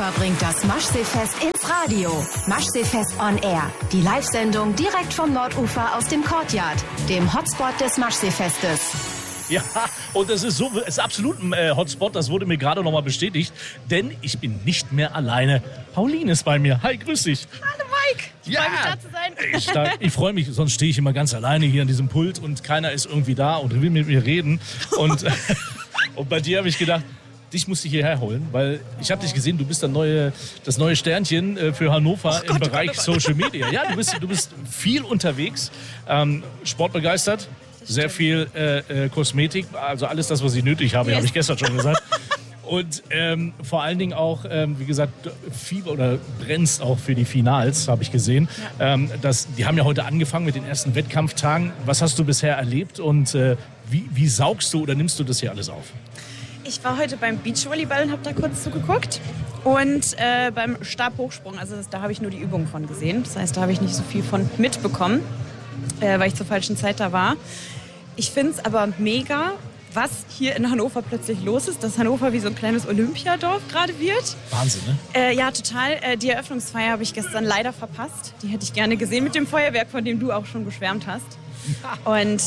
Hannover bringt das Maschseefest ins Radio. Maschseefest on Air. Die Live-Sendung direkt vom Nordufer aus dem Courtyard, dem Hotspot des Maschseefestes. Ja, und es ist absolut ein Hotspot, das wurde mir gerade nochmal bestätigt, denn ich bin nicht mehr alleine. Pauline ist bei mir. Hi, grüß dich. Hallo Mike, ich freue mich da zu sein. Ich freue mich, sonst stehe ich immer ganz alleine hier an diesem Pult und keiner ist irgendwie da und will mit mir reden. Und, und bei dir habe ich gedacht, dich musste ich hierher holen, weil ich habe dich gesehen, du bist das neue Sternchen für Hannover im Bereich Social Media. Ja, du bist viel unterwegs, sportbegeistert. Sehr viel Kosmetik, also alles das, was ich nötig habe, habe ich gestern schon gesagt. Und vor allen Dingen auch, wie gesagt, Fieber oder brennst auch für die Finals, habe ich gesehen. Ja. Die haben ja heute angefangen mit den ersten Wettkampftagen. Was hast du bisher erlebt und wie saugst du oder nimmst du das hier alles auf? Ich war heute beim Beachvolleyball und habe da kurz zugeguckt. Und beim Stabhochsprung, also da habe ich nur die Übungen von gesehen. Das heißt, da habe ich nicht so viel von mitbekommen, weil ich zur falschen Zeit da war. Ich finde es aber mega, was hier in Hannover plötzlich los ist, dass Hannover wie so ein kleines Olympiadorf gerade wird. Wahnsinn, ne? Ja, total. Die Eröffnungsfeier habe ich gestern leider verpasst. Die hätte ich gerne gesehen mit dem Feuerwerk, von dem du auch schon geschwärmt hast. Und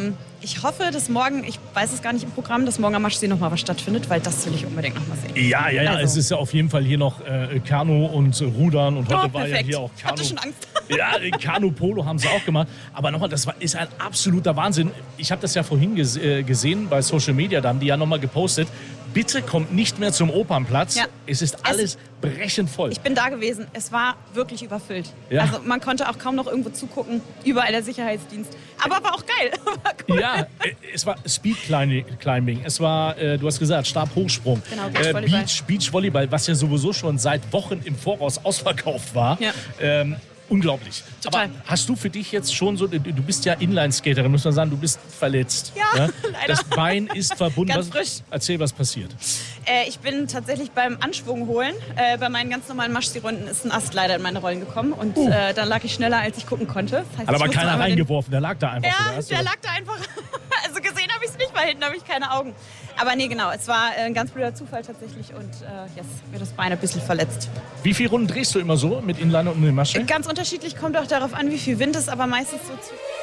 ich hoffe, dass morgen, ich weiß es gar nicht im Programm, dass morgen am Maschsee noch mal was stattfindet, weil das will ich unbedingt noch mal sehen. Ja, also. Es ist ja auf jeden Fall hier noch Kanu und Rudern und heute war ja hier auch Kanu. Hatte schon Angst. Ja, Kanu-Polo haben sie auch gemacht. Aber nochmal, ist ein absoluter Wahnsinn. Ich habe das ja vorhin gesehen bei Social Media, da haben die ja nochmal gepostet. Bitte kommt nicht mehr zum Opernplatz. Ja. Es ist alles brechend voll. Ich bin da gewesen. Es war wirklich überfüllt. Ja. Also man konnte auch kaum noch irgendwo zugucken. Überall der Sicherheitsdienst. Aber war auch geil. War cool. Ja, es war Speedclimbing. Es war, du hast gesagt, Stabhochsprung. Genau, Beachvolleyball, was ja sowieso schon seit Wochen im Voraus ausverkauft war. Ja. Unglaublich. Total. Aber hast du für dich jetzt schon so, du bist ja Inline-Skaterin, muss man sagen, du bist verletzt. Ja, leider. Das Bein ist verbunden. Ganz frisch. Erzähl, was passiert. Ich bin tatsächlich beim Anschwung holen. Bei meinen ganz normalen Maschsee-Runden ist ein Ast leider in meine Rollen gekommen. Und dann lag ich schneller, als ich gucken konnte. Das heißt, hat aber keiner reingeworfen, der lag da einfach. Ja, der lag da einfach. Also gesehen habe ich es nicht, weil hinten habe ich keine Augen. Aber nee, genau, es war ein ganz blöder Zufall tatsächlich und mir das Bein ein bisschen verletzt. Wie viele Runden drehst du immer so mit Inliner und mit Maschsee? Ganz unterschiedlich, kommt auch darauf an, wie viel Wind ist, aber meistens so